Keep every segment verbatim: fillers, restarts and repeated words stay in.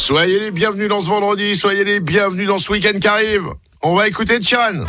Soyez les bienvenus dans ce vendredi, soyez les bienvenus dans ce week-end qui arrive. On va écouter Sheeran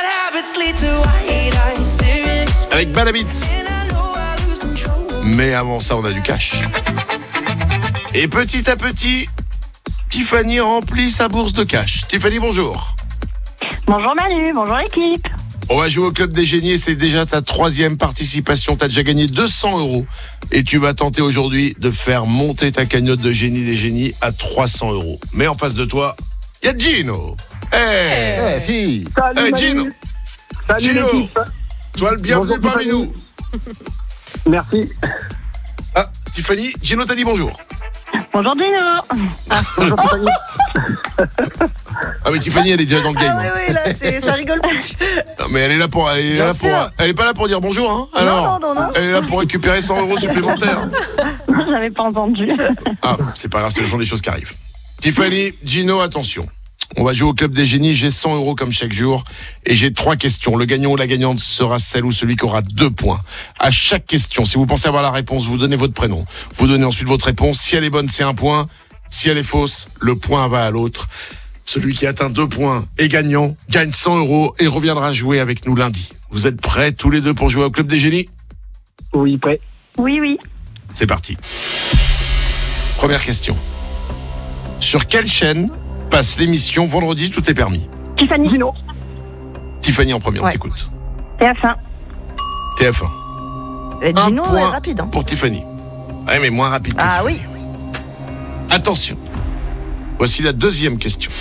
avec Bad Habits. Mais avant ça, on a du cash. Et petit à petit, Tiffany remplit sa bourse de cash. Tiffany, bonjour. Bonjour Manu, bonjour l'équipe. On va jouer au Club des Génies, c'est déjà ta troisième participation. Tu as déjà gagné deux cents euros. Et tu vas tenter aujourd'hui de faire monter ta cagnotte de Génie des Génies à trois cents euros. Mais en face de toi, il y a Gino. Hey, hey fille. Salut hey, Manu. Gino. Salut Gino, l'équipe. sois le bienvenu Bonjour, parmi Tiffany. nous. Merci. Ah, Tiffany, Gino t'a dit bonjour. Bonjour Gino. Ah, bonjour Tiffany. Ah mais Tiffany, elle est déjà dans le game. Ah oui, oui, là, c'est, ça rigole plus. Non, mais elle est là pour, elle est Bien là pour, sûr. elle est pas là pour dire bonjour, hein. Alors, non, non, non. elle est là pour récupérer cent euros supplémentaires. J'avais pas entendu. Ah, c'est pas grave, ce sont des choses qui arrivent. Tiffany, Gino, attention. On va jouer au Club des Génies. J'ai cent euros comme chaque jour. Et j'ai trois questions. Le gagnant ou la gagnante sera celle ou celui qui aura deux points. À chaque question, si vous pensez avoir la réponse, vous donnez votre prénom. Vous donnez ensuite votre réponse. Si elle est bonne, c'est un point. Si elle est fausse, le point va à l'autre. Celui qui atteint deux points est gagnant, gagne cent euros et reviendra jouer avec nous lundi. Vous êtes prêts tous les deux pour jouer au Club des Génies ? Oui, prêt. Oui, oui. C'est parti. Première question. Sur quelle chaîne passe l'émission Vendredi tout est permis ? Tiffany. Gino. Tiffany en premier, on Ouais. t'écoute. T F un. T F un. Et Un Gino point est rapide. Hein. pour Tiffany. Ouais, mais moins rapide que Ah Tiffany. oui. Attention. Voici la deuxième question.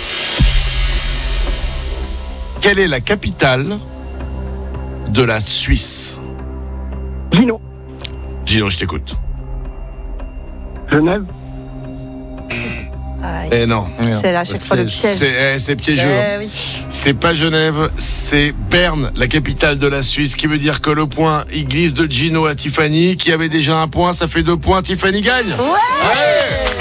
Quelle est la capitale de la Suisse ? Gino. Gino, je t'écoute. Genève. Aïe. Eh non. C'est à chaque fois le piège. C'est, eh, c'est piégeux. Eh oui. C'est pas Genève, c'est Berne, la capitale de la Suisse, qui veut dire que le point, il glisse de Gino à Tiffany, qui avait déjà un point, ça fait deux points, Tiffany gagne. Ouais.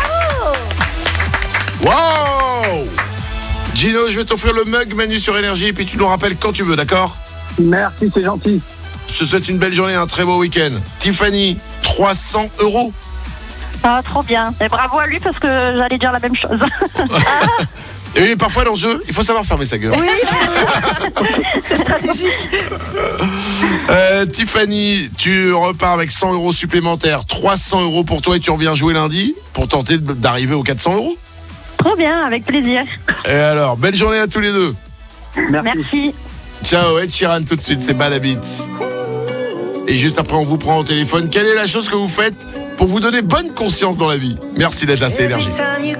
Wow. Gino, je vais t'offrir le mug Manu sur Énergie, et puis tu nous rappelles quand tu veux, d'accord ? Merci, c'est gentil. Je te souhaite une belle journée, un très beau week-end. Tiffany, trois cents euros. Ah, trop bien. Et bravo à lui parce que j'allais dire la même chose. Et oui, parfois dans le jeu, il faut savoir fermer sa gueule. Oui. C'est stratégique. Euh, Tiffany, tu repars avec cent euros supplémentaires, trois cents euros pour toi et tu reviens jouer lundi pour tenter d'arriver aux quatre cents euros. Trop bien, avec plaisir. Et alors, belle journée à tous les deux. Merci. Merci. Ciao, Ed Sheeran tout de suite, c'est Bad Habits. Et juste après, on vous prend au téléphone. Quelle est la chose que vous faites pour vous donner bonne conscience dans la vie ? Merci d'être là, c'est Énergie.